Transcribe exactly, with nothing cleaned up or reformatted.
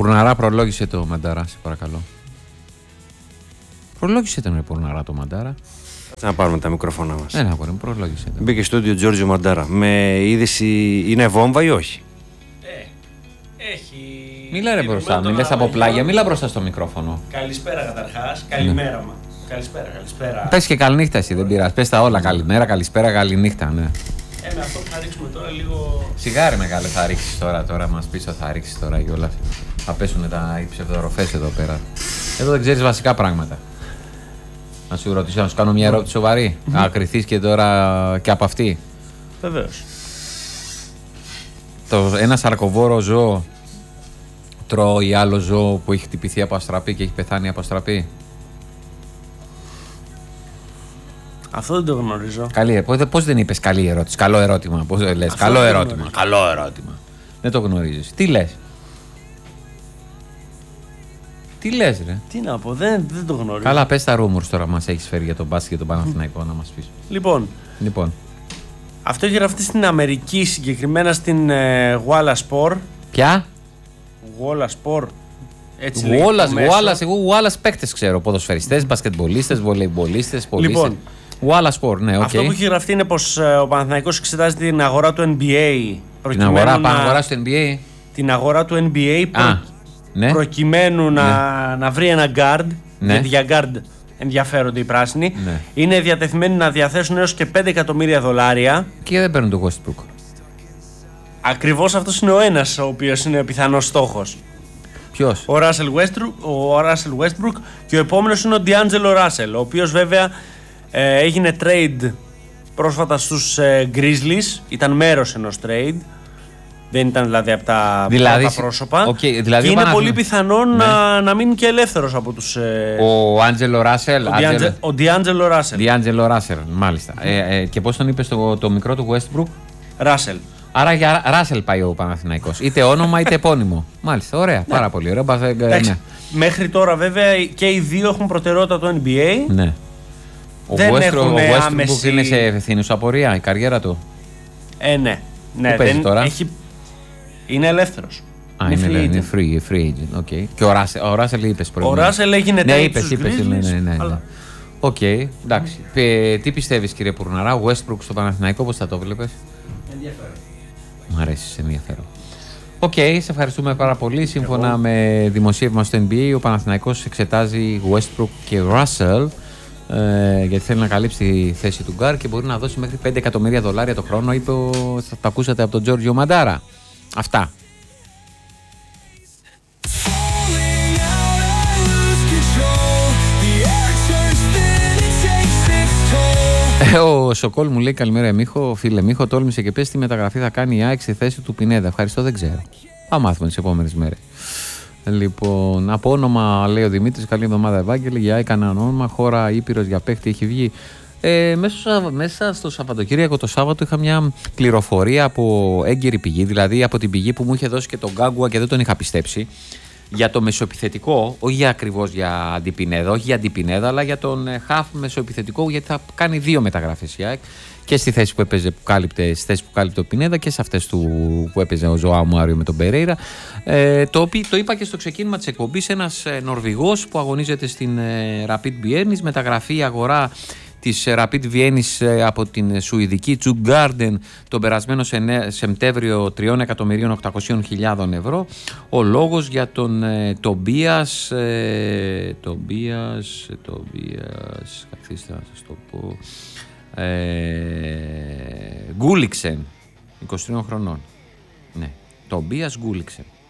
Πουρναρά, προλόγησε το Μαντάρα, σε παρακαλώ. Προλόγησε τον Πουρναρά το Μαντάρα. Να πάρουμε τα μικρόφωνα μας. Ένα αγόρι μου, προλόγησε τον. Μπήκε στο στούντιο Τζόρτζιο Μαντάρα. Με είδηση, είναι βόμβα ή όχι? Ε, έχει... Μίλα ρε μπροστά, μιλάς από πλάγια, μίλα μπροστά στο μικρόφωνο. Καλησπέρα καταρχάς, καλημέρα μα. Καλησπέρα, καλησπέρα. Πες και καληνύχτα εσύ, δεν πειράζει. Πες τα όλα, καλημέρα, καλησπέρα, καληνύχτα, ναι. Ε, με αυτό που θα ρίξουμε τώρα λίγο... Σιγάρι μεγάλε θα ρίξεις τώρα, τώρα μας πεις ότι θα ρίξεις τώρα κιόλας. Θα πέσουν τα οι ψευδοροφές εδώ πέρα. Εδώ δεν ξέρεις βασικά πράγματα. Να σου ρωτήσω, να σου κάνω μια ερώτηση σοβαρή. Να κρυθείς και τώρα και από αυτή. Βεβαίως. Το, ένα σαρκοβόρο ζώο τρώει άλλο ζώο που έχει χτυπηθεί από αστραπή και έχει πεθάνει από αστραπή? Αυτό δεν το γνωρίζω. Καλή, πώς δεν είπες καλή ερώτηση, καλό ερώτημα, πώς λες, Αυτό καλό δεν ερώτημα, γνωρίζω. καλό ερώτημα. Δεν το γνωρίζεις. Τι λες? Τι λες ρε? Τι να πω, δεν, δεν το γνωρίζω. Καλά, πες τα rumors τώρα μας έχεις φέρει για τον μπάσκετ και τον Παναθηναϊκό να μας πεις. Λοιπόν, Λοιπόν, αυτό έχει γραφτεί στην Αμερική, συγκεκριμένα στην ε, Walla Sport. ποια? Walla Sport. Έτσι λέει. Γουόλας, Γουόλας, εγώ Γουόλας παίκτες ξέρω, ποδοσφαιριστές, μπασκετμπολίστες, βολεϊμπολίστες, πολίστες. Λοιπόν, Γουόλας Sport, ναι, οκ. αυτό που έχει γραφτεί είναι πως ε, ο Παναθηναϊκός εξετάζει την αγορά του N B A. Την αγορά, να... πάμε αγορά στο N B A. Την αγορά του N B A προ... Α, ναι. προκειμένου να, να βρει ένα guard. Ναι. Γιατί για guard ενδιαφέρονται οι πράσινοι. Ναι. Είναι διατεθειμένοι να διαθέσουν έως και πέντε εκατομμύρια δολάρια. Και δεν παίρνουν το Westbrook. Ακριβώς αυτός είναι ο ένας ο οποίος είναι πιθανός στόχος. Ποιος? Ο Russell Westbrook, ο Russell Westbrook και ο επόμενος είναι ο D'Angelo Russell, ο οποίος βέβαια ε, έγινε trade πρόσφατα στους ε, Grizzlies, ήταν μέρος ενός trade, δεν ήταν δηλαδή από τα Δηλαδή, πρώτα πρόσωπα okay, δηλαδή και είναι Παναθ... πολύ πιθανό ναι. να, να μείνει και ελεύθερος από τους... Ε, Ο Άντζελο Ράσελ. ο, D'Angelo, ο D'Angelo Russell. D'Angelo Ράσελ, μάλιστα. Ε, ε, και πώς τον είπες το, το μικρό του Westbrook? Russell. Άρα για Ράσελ πάει ο Παναθηναϊκός. Είτε όνομα είτε επώνυμο. Μάλιστα, ωραία, πάρα πολύ ωραία. Μπα- ε, ναι. Μέχρι τώρα βέβαια και οι δύο έχουν προτεραιότητα το N B A. ναι. Ο Δεν Westbrook, έχουν ο Westbrook άμεση- είναι σε ευθύνουσα πορεία η καριέρα του. Ε, ναι. ναι Πού παίζει τώρα? Έχει... Είναι ελεύθερος. Α, είναι, είναι, είναι free, free agent. Okay. Και ο Ράσελ, ο Ράσελ είπες Ο προηγουμένως. Ράσελ έγινε Ναι, trade είπες, στους είπες. Ναι, Grizzlies, ναι, ναι, ναι. αλλά- Οκ, εντάξει. Ε, τι πιστεύεις κύριε Πουρναρά, ο Westbrook στο Παναθηναϊκό, πώς θα το βλέπεις? Ενδιαφέρον. Μ' αρέσει, σε ενδιαφέρον. Οκ, okay, σε ευχαριστούμε πάρα πολύ. Σύμφωνα με δημοσίευμα στο N B A, ο Παναθηναϊκός εξετάζει Westbrook και Russell ε, γιατί θέλει να καλύψει τη θέση του Γκάρ και μπορεί να δώσει μέχρι πέντε εκατομμύρια δολάρια το χρόνο, είπε ο, θα το ακούσατε από τον Τζόρτζιο Μαντάρα. Αυτά. Ε, ο Σοκόλ μου λέει καλημέρα Μίχο, φίλε Μίχο, τόλμησε και πες τι μεταγραφή θα κάνει η ΑΕΚ στη θέση του Πινέδα. Ευχαριστώ, δεν ξέρω. Θα μάθουμε τις επόμενες μέρες. Λοιπόν, από όνομα λέει ο Δημήτρης, καλή εβδομάδα Ευάγγελε, για ΑΕΚ ένα όνομα, χώρα Ήπειρος για παίχτη έχει βγει. Ε, μέσα, μέσα στο Σαββατοκύριακο το Σάββατο είχα μια πληροφορία από έγκυρη πηγή, δηλαδή από την πηγή που μου είχε δώσει και τον Γκάγκουα και δεν τον είχα πιστέψει, για το μεσοεπιθετικό, όχι για ακριβώς για αντιπινέδα, όχι για αντιπινέδα, αλλά για τον χαφ μεσοεπιθετικό, γιατί θα κάνει δύο μεταγραφές η ΑΕΚ και στη θέση που έπαιζε, που κάλυπτε, στη θέση που κάλυπτε ο Πινέδα και σε αυτές του, που έπαιζε ο Ζωάου Μάριο με τον Περέιρα. Ε, το, το είπα και στο ξεκίνημα της εκπομπής, ένας Νορβηγός που αγωνίζεται στην ε, Rapid Vienna, μεταγραφή αγορά της Rapid Vienna από την Σουηδική Djurgården τον περασμένο Σεπτέμβριο τρία εκατομμύρια οκτακόσιες χιλιάδες ευρώ. Ο λόγος για τον ε, Τομπίας ε, Τομπίας Τομπίας καθίστε να σας το πω ε, Γκούλιξεν, είκοσι τριών χρονών. Ναι, Τομπίας Γκούλιξεν.